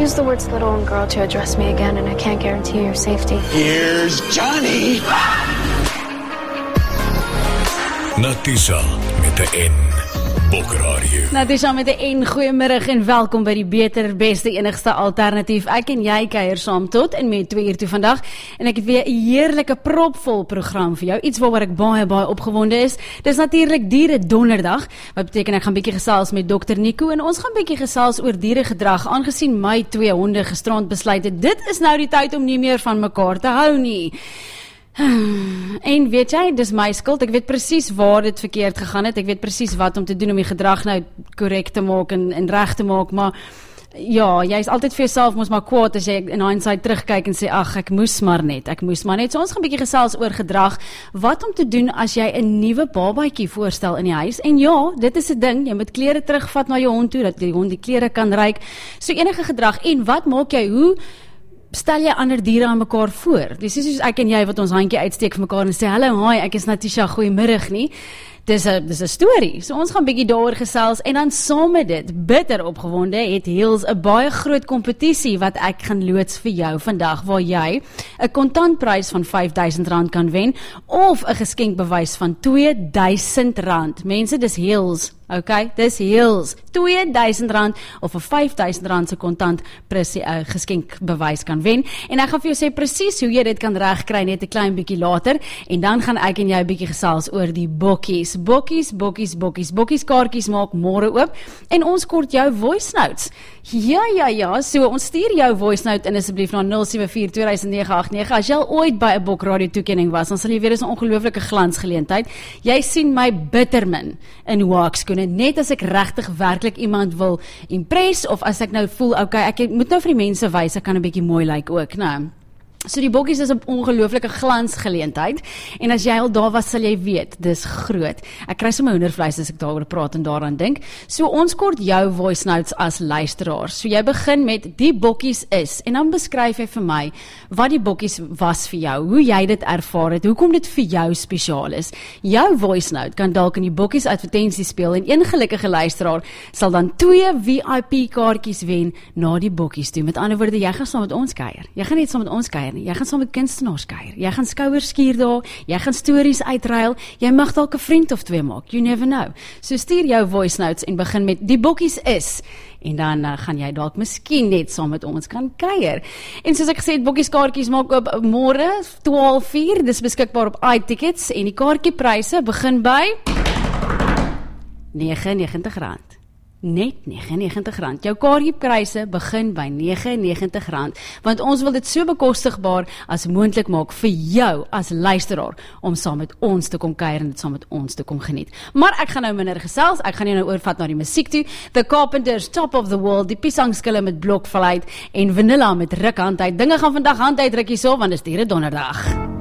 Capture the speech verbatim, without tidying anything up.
use the words little and girl to address me again, and I can't guarantee your safety. Here's Johnny! Natisha met de N. Bokradio. Natisha met die N, goeiemiddag en welkom by die beter, beste, enigste alternatief. Ek en jy kuier saam tot en met twee uur toe vandag en ek het weer 'n heerlike propvol program vir jou, iets waaroor ek baie baie opgewonde is. Dis natuurlik Diere Donderdag, wat beteken ek gaan bietjie gesels met dokter Nico en ons gaan bietjie gesels oor dieregedrag, aangesien my twee honde gisterand besluit het, dit is nou die tyd om nie meer van mekaar te hou nie. En weet jy, dis my skuld, ek weet presies waar dit verkeerd gegaan het, ek weet presies wat om te doen om die gedrag nou korrek te maak en, en reg te maak, maar ja, jy is altyd vir jouself mos maar kwaad as jy in hindsight terugkyk en sê, ag, ek moes maar net, ek moes maar net, so ons gaan 'n bietjie gesels oor gedrag, wat om te doen as jy 'n nuwe babatjie voorstel in die huis, en ja, dit is 'n ding, jy moet klere terugvat na jou hond toe, dat die hond die klere kan ruik, so enige gedrag, en wat maak jy, hoe stel jy ander diere aan mekaar voor? Dis soos ek en jy wat ons handjie uitsteek vir mekaar en sê, hallo, hi, ek is Natisha, goeiemiddag nie. Dis 'n dis 'n storie. So ons gaan bietjie daaroor gesels en dan saam met dit, bitter opgewonde, het Heels 'n baie groot kompetisie wat ek gaan loods vir jou vandag, waar jy 'n kontantprys van vyf duisend rand kan wen of 'n geskenkbewys van twee duisend rand. Mense, dis Heels. Okay, dis Heels, twee duisend rand of 'n vyf duisend rand se kontant presie, uh, geskenkbewys kan wen, en ek gaan vir jou sê presies hoe jy dit kan regkry net 'n klein bietjie later, en dan gaan ek en jy 'n bietjie gesels oor die bokkies, bokkies, bokkies, bokkies, bokkies kaartjies maak môre oop, en ons kort jou voice notes, ja, ja, ja, so ons stuur jou voice note in asseblief na nul sewe vier twee nege agt nege, as jy al ooit by 'n Bokradio toekenning was, dan sal jy weet, dis 'n ongelooflike glansgeleentheid, jy sien my bitter min in wax, net as ek regtig werklik iemand wil impress, of as ek nou voel, okay, ek moet nou vir die mense wys, ek kan 'n bietjie mooi lyk like ook, nou. So die bokkies is 'n ongelooflike glansgeleentheid, en as jy al daar was, sal jy weet, dis groot. Ek kry sommer hoendervleis as ek daaroor praat en daaraan dink. So ons kort jou voice notes as luisteraar. So jy begin met, die bokkies is, en dan beskryf jy vir my, wat die bokkies was vir jou, hoe jy dit ervaar het, hoekom dit vir jou spesiaal is. Jou voice note kan dalk in die bokkies advertensie speel, en een gelukkige luisteraar sal dan twee V I P kaartjies wen na die bokkies toe. Met ander woorde, jy gaan saam met ons kuier. Jy gaan net saam met ons kuier. Jy gaan saam met kunstenaars kuier, jy gaan skouers skuur daar, jy gaan stories uitruil, jy mag dalk 'n vriend of twee maak, you never know. So stuur jou voice notes en begin met, die bokkies is, en dan uh, gaan jy dalk miskien net saam met ons kan kuier. En soos ek gesê het, bokkies kaartjies maak op môre twaalf uur, dis beskikbaar op iTickets, en die kaartjiepryse begin by nege en negentig rand. Net nege en negentig rand. Jou kaartjiepryse begin by nege en negentig rand, want ons wil dit so bekostigbaar as moontlik maak vir jou as luisteraar, om saam met ons te kom kuier en dit saam met ons te kom geniet. Maar ek gaan nou minder gesels, ek gaan jou nou oorvat na die musiek toe, The Carpenters, Top of the World, die piesangskille met blokfluit en Vanilla met rukhand uit. Dinge gaan vandag hand uit rukkie so, want dis Diere Donderdag.